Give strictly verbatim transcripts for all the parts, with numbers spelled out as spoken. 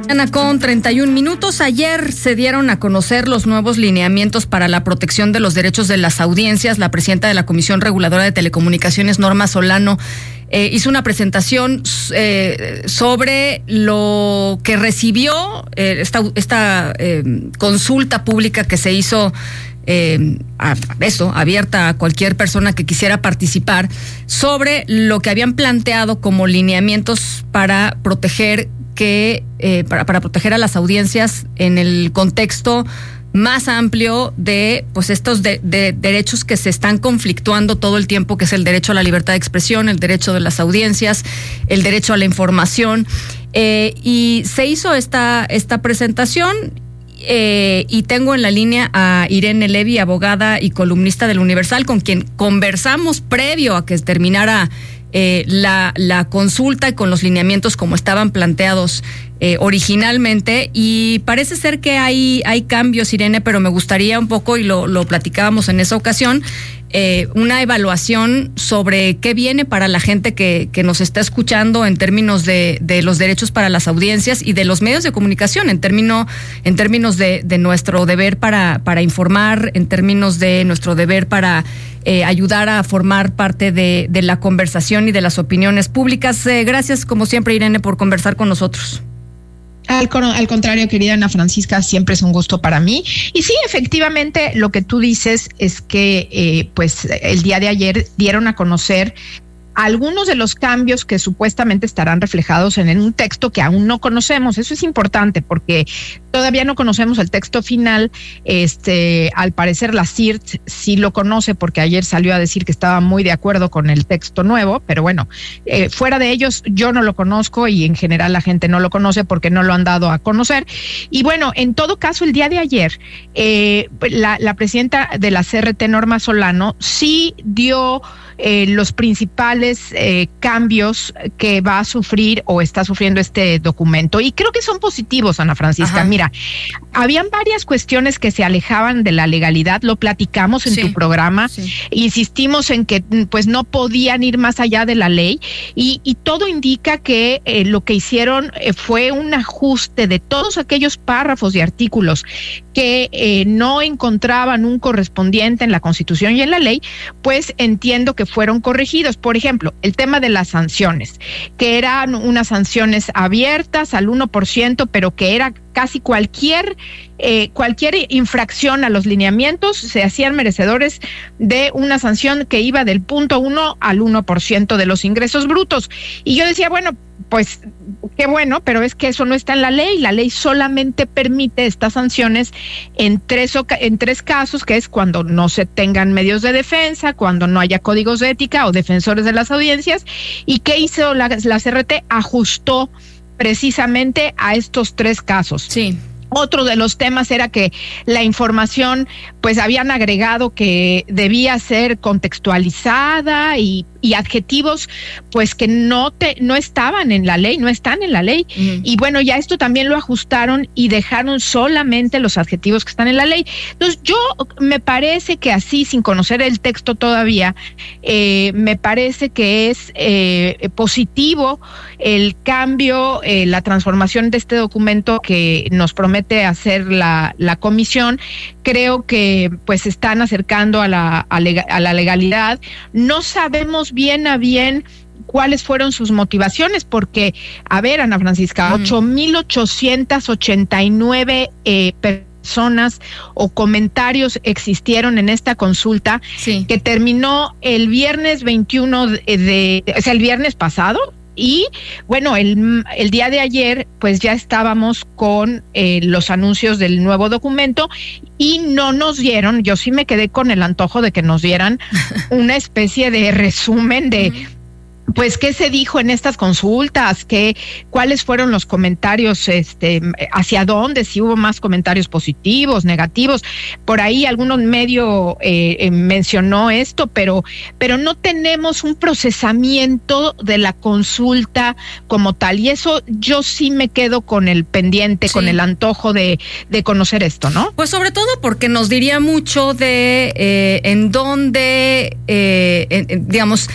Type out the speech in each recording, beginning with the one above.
Con treinta y un minutos, ayer se dieron a conocer los nuevos lineamientos para la protección de los derechos de las audiencias. La presidenta de la Comisión Reguladora de Telecomunicaciones, Norma Solano, eh, hizo una presentación eh, sobre lo que recibió eh, esta, esta eh, consulta pública que se hizo Eh, a eso, abierta a cualquier persona que quisiera participar, sobre lo que habían planteado como lineamientos para proteger que eh, para, para proteger a las audiencias en el contexto más amplio de pues estos de, de derechos que se están conflictuando todo el tiempo, que es el derecho a la libertad de expresión, el derecho de las audiencias, el derecho a la información, eh, y se hizo esta esta presentación. Eh, y tengo en la línea a Irene Levy, abogada y columnista del Universal, con quien conversamos previo a que terminara eh, la, la consulta y con los lineamientos como estaban planteados eh, originalmente. Y parece ser que hay, hay cambios, Irene, pero me gustaría un poco, y lo, lo platicábamos en esa ocasión, Eh, una evaluación sobre qué viene para la gente que, que nos está escuchando en términos de, de los derechos para las audiencias y de los medios de comunicación, en, término, en términos de, de nuestro deber para, para informar, en términos de nuestro deber para eh, ayudar a formar parte de, de la conversación y de las opiniones públicas. Eh, gracias, como siempre, Irene, por conversar con nosotros. Al, al contrario, querida Ana Francisca, siempre es un gusto para mí. Y sí, efectivamente, lo que tú dices es que eh, pues el día de ayer dieron a conocer algunos de los cambios que supuestamente estarán reflejados en un texto que aún no conocemos. Eso es importante porque todavía no conocemos el texto final. Este, al parecer la C I R T sí lo conoce porque ayer salió a decir que estaba muy de acuerdo con el texto nuevo, pero bueno, eh, fuera de ellos yo no lo conozco y en general la gente no lo conoce porque no lo han dado a conocer. Y bueno, en todo caso, el día de ayer eh, la, la presidenta de la C R T, Norma Solano, sí dio Eh, los principales eh, cambios que va a sufrir o está sufriendo este documento. Y creo que son positivos, Ana Francisca. Ajá. Mira, habían varias cuestiones que se alejaban de la legalidad, lo platicamos en sí, tu programa, sí. Insistimos en que pues no podían ir más allá de la ley y, y todo indica que eh, lo que hicieron eh, fue un ajuste de todos aquellos párrafos y artículos que eh, no encontraban un correspondiente en la Constitución y en la ley, pues entiendo que fueron corregidos. Por ejemplo, el tema de las sanciones, que eran unas sanciones abiertas al uno por ciento, pero que era casi cualquier eh, cualquier infracción a los lineamientos se hacían merecedores de una sanción que iba del punto uno al uno por ciento de los ingresos brutos. Y yo decía, bueno, pues qué bueno, pero es que eso no está en la ley. La ley solamente permite estas sanciones en tres, en tres casos, que es cuando no se tengan medios de defensa, cuando no haya códigos de ética o defensores de las audiencias. ¿Y qué hizo la, la C R T? Ajustó precisamente a estos tres casos. Sí. Otro de los temas era que la información, pues habían agregado que debía ser contextualizada y, y adjetivos, pues que no te, no estaban en la ley, no están en la ley. Uh-huh. Y bueno, ya esto también lo ajustaron y dejaron solamente los adjetivos que están en la ley. Entonces, yo me parece que así, sin conocer el texto todavía, eh, me parece que es eh, positivo el cambio, eh, la transformación de este documento que nos promete hacer la, la comisión. Creo que pues se están acercando a la, a, lega, a la legalidad. No sabemos bien a bien cuáles fueron sus motivaciones, porque, a ver, Ana Francisca, mm. ocho mil ochocientos ochenta y nueve eh, personas o comentarios existieron en esta consulta, sí, que terminó el viernes veintiuno de, de, o sea, el viernes pasado. Y bueno, el, el día de ayer pues ya estábamos con eh, los anuncios del nuevo documento y no nos dieron, yo sí me quedé con el antojo de que nos dieran una especie de resumen de... Uh-huh. Pues, ¿qué se dijo en estas consultas? ¿Qué, cuáles fueron los comentarios? Este, ¿hacia dónde? Si hubo más comentarios positivos, negativos. Por ahí algunos medio eh, eh, mencionó esto, pero, pero no tenemos un procesamiento de la consulta como tal. Y eso yo sí me quedo con el pendiente, sí, con el antojo de, de conocer esto, ¿no? Pues sobre todo porque nos diría mucho de eh, en dónde, eh, en, digamos, ¿qué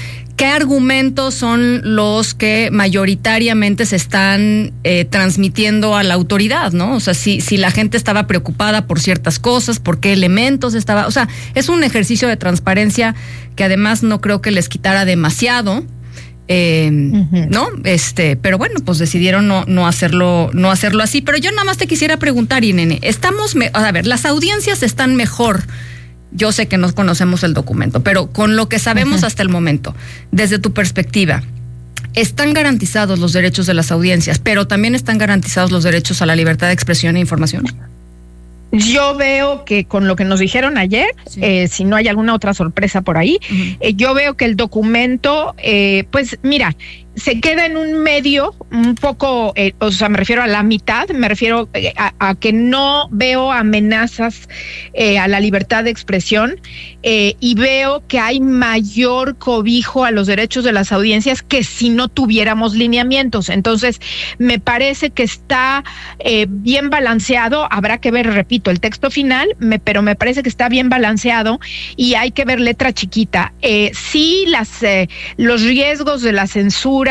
¿qué argumentos son los que mayoritariamente se están eh, transmitiendo a la autoridad, ¿no? O sea, si, si la gente estaba preocupada por ciertas cosas, por qué elementos estaba... O sea, es un ejercicio de transparencia que además no creo que les quitara demasiado, eh, uh-huh. ¿no? Este, pero bueno, pues decidieron no, no hacerlo, no hacerlo así. Pero yo nada más te quisiera preguntar, Irene, estamos... Me- a ver, las audiencias están mejor... Yo sé que no conocemos el documento, pero con lo que sabemos uh-huh. hasta el momento, desde tu perspectiva, ¿están garantizados los derechos de las audiencias, pero también están garantizados los derechos a la libertad de expresión e información? Yo veo que con lo que nos dijeron ayer, sí. eh, si no hay alguna otra sorpresa por ahí, uh-huh. eh, yo veo que el documento, eh, pues mira, se queda en un medio, un poco, eh, o sea, me refiero a la mitad, me refiero a, a que no veo amenazas eh, a la libertad de expresión eh, y veo que hay mayor cobijo a los derechos de las audiencias que si no tuviéramos lineamientos. Entonces, me parece que está eh, bien balanceado, habrá que ver, repito, el texto final, me, pero me parece que está bien balanceado y hay que ver letra chiquita. Eh, sí, las, eh, los riesgos de la censura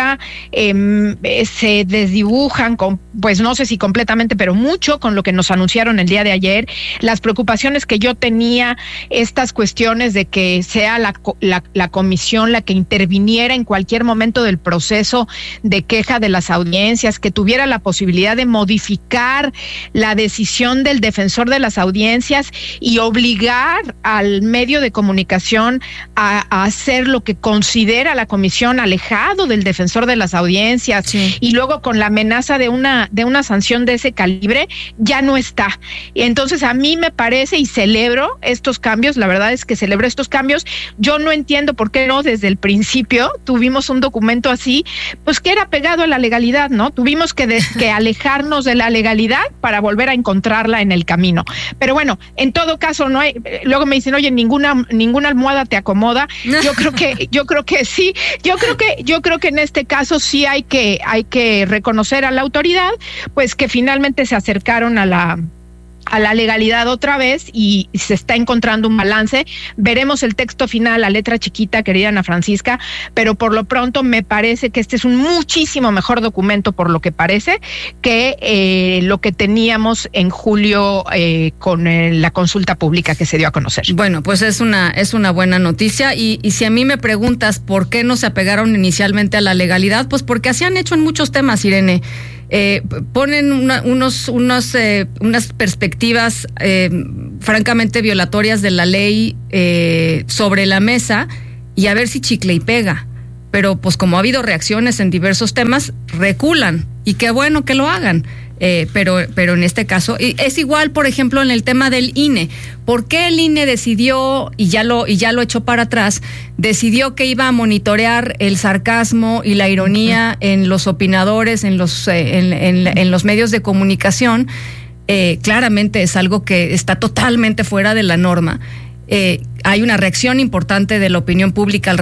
Eh, se desdibujan, con, pues no sé si completamente, pero mucho con lo que nos anunciaron el día de ayer. Las preocupaciones que yo tenía, estas cuestiones de que sea la, la, la comisión la que interviniera en cualquier momento del proceso de queja de las audiencias, que tuviera la posibilidad de modificar la decisión del defensor de las audiencias y obligar al medio de comunicación a, a hacer lo que considera la comisión alejado del defensor de las audiencias, sí. y luego con la amenaza de una de una sanción de ese calibre, ya no está. Y entonces a mí me parece y celebro estos cambios, la verdad es que celebro estos cambios. Yo no entiendo por qué no desde el principio tuvimos un documento así, pues que era pegado a la legalidad, ¿no? Tuvimos que, de, que alejarnos de la legalidad para volver a encontrarla en el camino. Pero bueno, en todo caso, no hay, luego me dicen, oye, ninguna, ninguna almohada te acomoda. Yo creo que, yo creo que sí, yo creo que, yo creo que en este caso sí hay que, hay que reconocer a la autoridad, pues que finalmente se acercaron a la a la legalidad otra vez y se está encontrando un balance. Veremos el texto final, la letra chiquita, querida Ana Francisca, pero por lo pronto me parece que este es un muchísimo mejor documento, por lo que parece, que eh, lo que teníamos en julio eh, con eh, la consulta pública que se dio a conocer. Bueno, pues es una, es una buena noticia y, y si a mí me preguntas por qué no se apegaron inicialmente a la legalidad, pues porque así han hecho en muchos temas, Irene. Eh, ponen una, unos, unos, eh, unas perspectivas eh, francamente violatorias de la ley eh, sobre la mesa y a ver si chicle y pega. Pero pues como ha habido reacciones en diversos temas, reculan y qué bueno que lo hagan. Eh, pero, pero en este caso, es igual, por ejemplo, en el tema del I N E. ¿Por qué el I N E decidió, y ya lo, y ya lo echó para atrás, decidió que iba a monitorear el sarcasmo y la ironía uh-huh. en los opinadores, en los, eh, en, en, en los medios de comunicación? Eh, claramente es algo que está totalmente fuera de la norma. Eh, hay una reacción importante de la opinión pública al